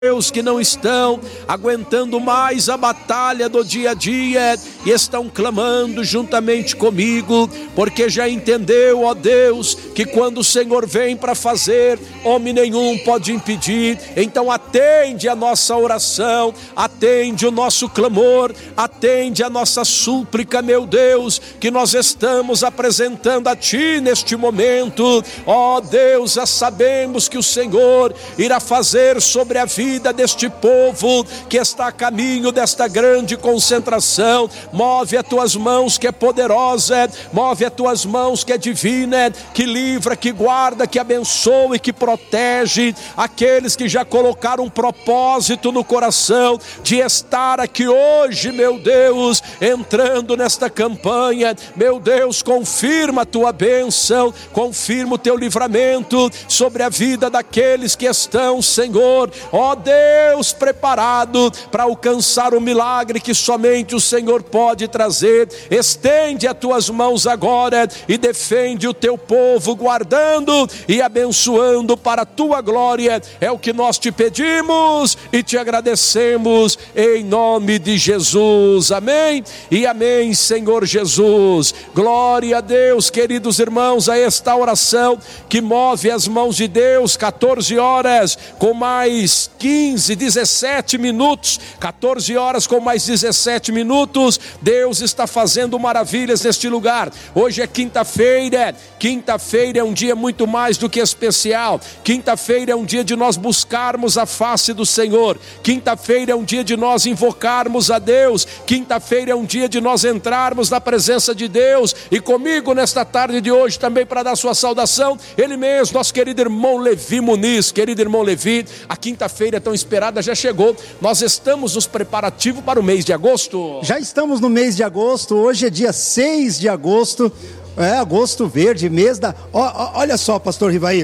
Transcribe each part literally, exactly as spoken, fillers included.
Deus, que não estão aguentando mais a batalha do dia a dia e estão clamando juntamente comigo, porque já entendeu, ó Deus, que quando o Senhor vem para fazer, homem nenhum pode impedir. Então atende a nossa oração, atende o nosso clamor, atende a nossa súplica, meu Deus, que nós estamos apresentando a Ti neste momento. Ó Deus, já sabemos que o Senhor irá fazer sobre a vida deste povo que está a caminho desta grande concentração. Move as tuas mãos que é poderosa, move as tuas mãos que é divina, que livra, que guarda, que abençoa e que protege aqueles que já colocaram um propósito no coração de estar aqui hoje, meu Deus, entrando nesta campanha. Meu Deus, confirma a tua bênção, confirma o teu livramento sobre a vida daqueles que estão, Senhor, ó Deus, preparado para alcançar o milagre que somente o Senhor pode trazer. Estende as tuas mãos agora e defende o teu povo, guardando e abençoando para a tua glória. É o que nós te pedimos e te agradecemos em nome de Jesus. Amém e amém, Senhor Jesus. Glória a Deus, queridos irmãos, a esta oração que move as mãos de Deus. Catorze horas com mais quinze, dezessete minutos, catorze horas com mais dezessete minutos, Deus está fazendo maravilhas neste lugar. Hoje é quinta-feira, quinta-feira é um dia muito mais do que especial. Quinta-feira é um dia de nós buscarmos a face do Senhor. Quinta-feira é um dia de nós invocarmos a Deus. Quinta-feira é um dia de nós entrarmos na presença de Deus. E comigo nesta tarde de hoje também para dar sua saudação, ele mesmo, nosso querido irmão Levi Muniz. Querido irmão Levi, a quinta-feira tão esperada já chegou. Nós estamos nos preparativos para o mês de agosto. Já estamos no mês de agosto. Hoje é dia seis de agosto. É, agosto verde, mês da... Ó, ó, olha só, pastor Rivair.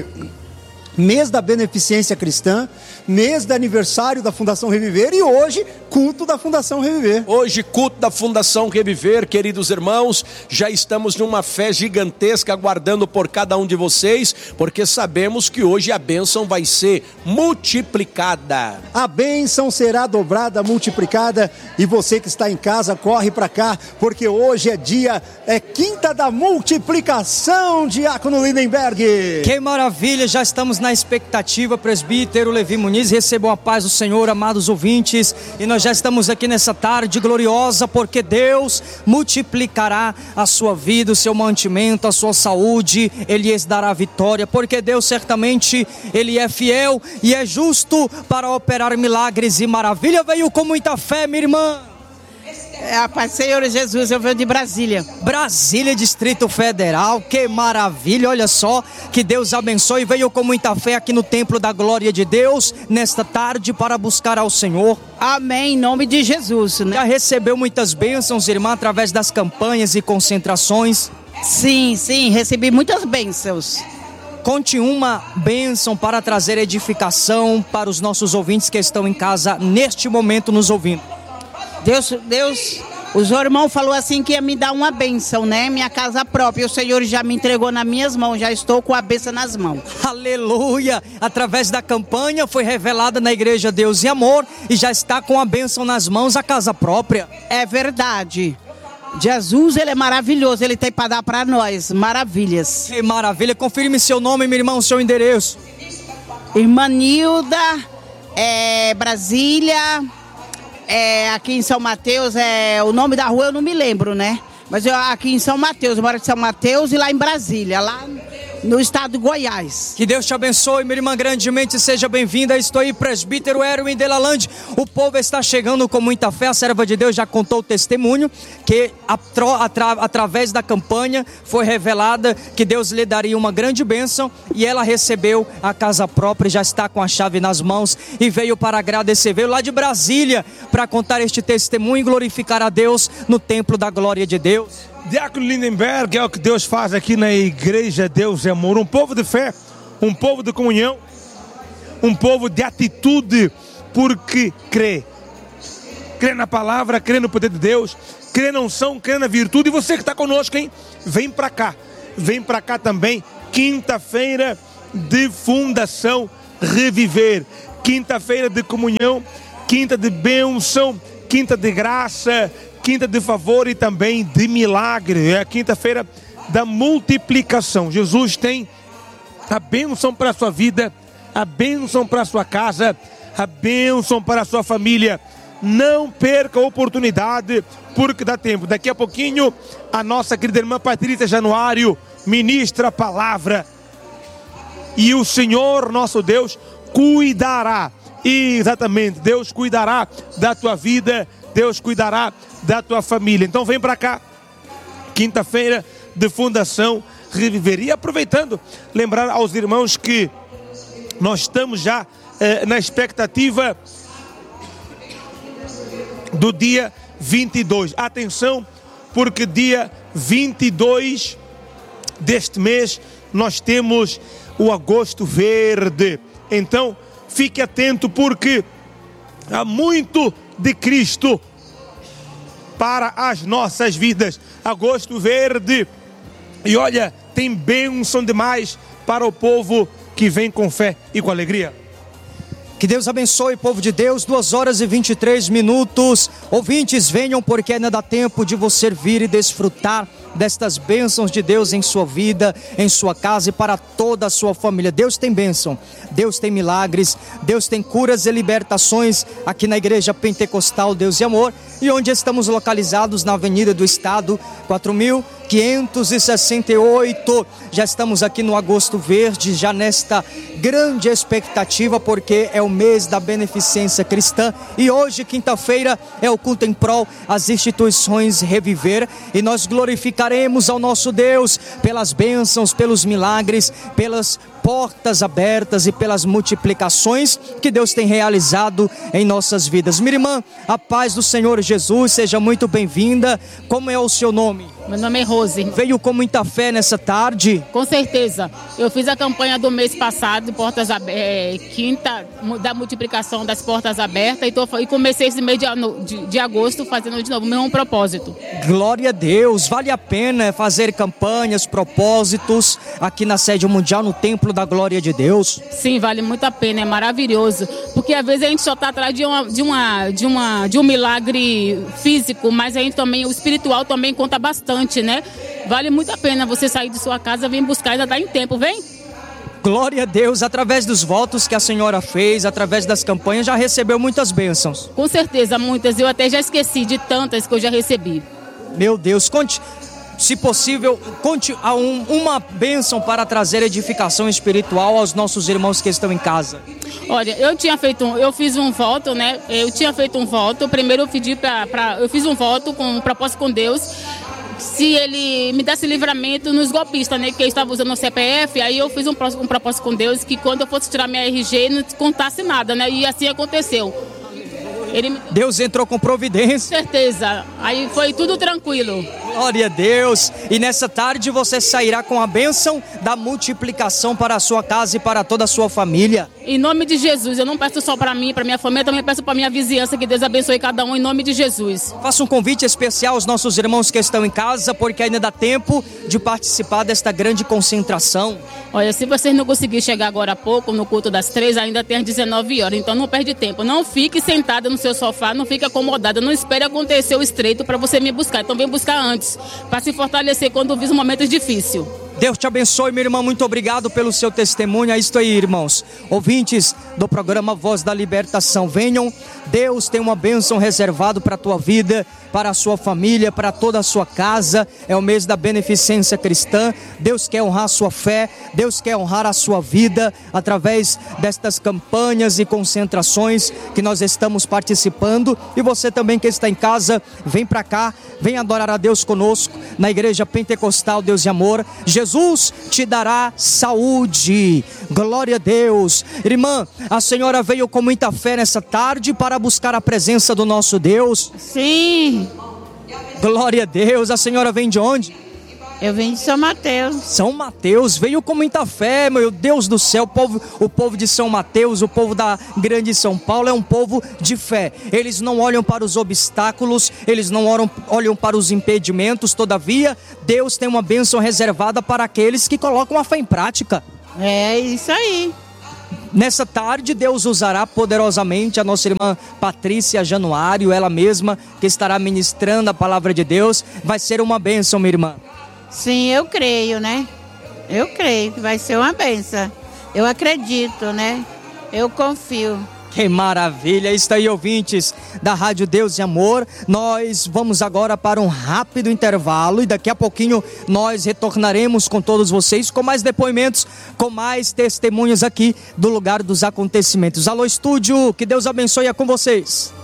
Mês da beneficência cristã, mês de aniversário da Fundação Reviver e hoje culto da Fundação Reviver. Hoje culto da Fundação Reviver, queridos irmãos, já estamos numa fé gigantesca aguardando por cada um de vocês, porque sabemos que hoje a bênção vai ser multiplicada. A bênção será dobrada, multiplicada, e você que está em casa corre para cá, porque hoje é dia, é quinta da multiplicação, Diácono Lindenberg. Que maravilha, já estamos na Na expectativa, presbítero Levi Muniz, recebam a paz do Senhor, amados ouvintes, e nós já estamos aqui nessa tarde gloriosa, porque Deus multiplicará a sua vida, o seu mantimento, a sua saúde, Ele lhes dará vitória, porque Deus certamente, Ele é fiel e é justo para operar milagres e maravilha. Veio com muita fé, minha irmã. É, a paz, Senhor Jesus, eu venho de Brasília. Brasília, Distrito Federal, que maravilha, olha só, que Deus abençoe. Veio com muita fé aqui no Templo da Glória de Deus, nesta tarde, para buscar ao Senhor. Amém, em nome de Jesus, né? Já recebeu muitas bênçãos, irmã, através das campanhas e concentrações? Sim, sim, recebi muitas bênçãos. Conte uma bênção para trazer edificação para os nossos ouvintes que estão em casa, neste momento, nos ouvindo. Deus, Deus, o seu irmão falou assim que ia me dar uma bênção, né? Minha casa própria, o Senhor já me entregou nas minhas mãos, já estou com a bênção nas mãos. Aleluia! Através da campanha foi revelada na Igreja Deus e Amor e já está com a bênção nas mãos, a casa própria. É verdade. Jesus, Ele é maravilhoso, Ele tem para dar para nós maravilhas. Que maravilha! Confirme seu nome, meu irmão, seu endereço. Irmã Nilda, é, Brasília... É, aqui em São Mateus, é, o nome da rua eu não me lembro, né? Mas eu aqui em São Mateus, eu moro em São Mateus e lá em Brasília, lá no estado de Goiás. Que Deus te abençoe, minha irmã, grandemente, seja bem-vinda. Estou aí, presbítero Erwin Delalande. O povo está chegando com muita fé. A serva de Deus já contou o testemunho que atra, atra, através da campanha foi revelada que Deus lhe daria uma grande bênção e ela recebeu a casa própria, já está com a chave nas mãos e veio para agradecer. Veio lá de Brasília para contar este testemunho e glorificar a Deus no templo da glória de Deus. Diácono Lindenberg, é o que Deus faz aqui na Igreja Deus e Amor, um povo de fé, um povo de comunhão, um povo de atitude, porque crê, crê na palavra, crê no poder de Deus, crê na unção, crê na virtude. E você que está conosco, hein? Vem para cá, vem para cá também, quinta-feira de Fundação Reviver, quinta-feira de comunhão, quinta de bênção, quinta de graça, quinta de favor e também de milagre. É a quinta-feira da multiplicação. Jesus tem a bênção para a sua vida, a bênção para a sua casa, a bênção para a sua família. Não perca a oportunidade, porque dá tempo. Daqui a pouquinho, a nossa querida irmã Patrícia Januário ministra a palavra. E o Senhor, nosso Deus, cuidará. Exatamente, Deus cuidará da tua vida, Deus cuidará da tua família. Então vem para cá, quinta-feira de Fundação Reviver. E aproveitando, lembrar aos irmãos que nós estamos já eh, na expectativa do dia vinte e dois. Atenção, porque dia vinte e dois deste mês nós temos o Agosto Verde. Então, fique atento, porque há muito de Cristo para as nossas vidas. Agosto Verde. E olha, tem bênção demais para o povo que vem com fé e com alegria. Que Deus abençoe, povo de Deus. Duas horas e vinte e três minutos. Ouvintes, venham, porque ainda dá tempo de você vir e desfrutar destas bênçãos de Deus em sua vida, em sua casa e para toda a sua família. Deus tem bênção, Deus tem milagres, Deus tem curas e libertações aqui na Igreja Pentecostal Deus e Amor, e onde estamos localizados na Avenida do Estado, quatro mil quinhentos e sessenta e oito. Já estamos aqui no Agosto Verde, já nesta grande expectativa, porque é o mês da beneficência cristã, e hoje, quinta-feira, é o culto em prol às instituições Reviver, e nós glorificaremos ao nosso Deus pelas bênçãos, pelos milagres, pelas portas abertas e pelas multiplicações que Deus tem realizado em nossas vidas. Minha irmã, a paz do Senhor Jesus, seja muito bem-vinda. Como é o seu nome? Meu nome é Rose. Veio com muita fé nessa tarde? Com certeza. Eu fiz a campanha do mês passado, portas é, quinta, da multiplicação das portas abertas, e, tô, e comecei esse mês de, de, de agosto fazendo de novo o mesmo propósito. Glória a Deus. Vale a pena fazer campanhas, propósitos aqui na sede mundial, no Templo da Glória de Deus? Sim, vale muito a pena, é maravilhoso, porque às vezes a gente só está atrás de, uma, de, uma, de, uma, de um milagre físico, mas a gente também, o espiritual também conta bastante, né? Vale muito a pena você sair de sua casa, vir buscar, ainda dá em tempo, vem? Glória a Deus, através dos votos que a senhora fez, através das campanhas, já recebeu muitas bênçãos. Com certeza, muitas, eu até já esqueci de tantas que eu já recebi. Meu Deus, conte, se possível, conte a um, uma bênção para trazer edificação espiritual aos nossos irmãos que estão em casa. Olha, eu tinha feito, um, eu fiz um voto, né? Eu tinha feito um voto. Primeiro eu pedi para, eu fiz um voto com um propósito com Deus, se ele me desse livramento nos golpistas, né? Que eu estava usando o C P F, aí eu fiz um, um propósito com Deus que quando eu fosse tirar minha R G não contasse nada, né? E assim aconteceu. Ele me... Deus entrou com providência. Com certeza. Aí foi tudo tranquilo. Glória a Deus. E nessa tarde você sairá com a bênção da multiplicação para a sua casa e para toda a sua família. Em nome de Jesus. Eu não peço só para mim, para minha família, também peço para minha vizinhança, que Deus abençoe cada um em nome de Jesus. Faça um convite especial aos nossos irmãos que estão em casa, porque ainda dá tempo de participar desta grande concentração. Olha, se vocês não conseguirem chegar agora há pouco, no culto das três, ainda tem às dezenove horas. Então não perde tempo. Não fique sentada no seu sofá, não fique acomodada. Não espere acontecer o estreito para você me buscar. Então vem buscar antes, para se fortalecer quando vir os momentos difíceis. Deus te abençoe, minha irmã, muito obrigado pelo seu testemunho. É isso aí, irmãos, ouvintes do programa Voz da Libertação, venham, Deus tem uma bênção reservada para a tua vida, para a sua família, para toda a sua casa. É o mês da beneficência cristã. Deus quer honrar a sua fé, Deus quer honrar a sua vida através destas campanhas e concentrações que nós estamos participando. E você também que está em casa, vem para cá, vem adorar a Deus conosco na Igreja Pentecostal Deus e Amor. Jesus te dará saúde. Glória a Deus. Irmã, a senhora veio com muita fé nessa tarde para buscar a presença do nosso Deus? Sim. Glória a Deus. A senhora vem de onde? Eu venho de São Mateus. São Mateus, veio com muita fé, meu Deus do céu. O povo, o povo de São Mateus, o povo da grande São Paulo é um povo de fé. Eles não olham para os obstáculos, eles não olham, olham para os impedimentos. Todavia, Deus tem uma bênção reservada para aqueles que colocam a fé em prática. É isso aí. Nessa tarde, Deus usará poderosamente a nossa irmã Patrícia Januário, ela mesma que estará ministrando a palavra de Deus. Vai ser uma bênção, minha irmã. Sim, eu creio, né? Eu creio que vai ser uma bênção. Eu acredito, né? Eu confio. Que maravilha, isso aí, ouvintes da Rádio Deus e Amor. Nós vamos agora para um rápido intervalo e daqui a pouquinho nós retornaremos com todos vocês com mais depoimentos, com mais testemunhos aqui do lugar dos acontecimentos. Alô, estúdio, que Deus abençoe, é com vocês.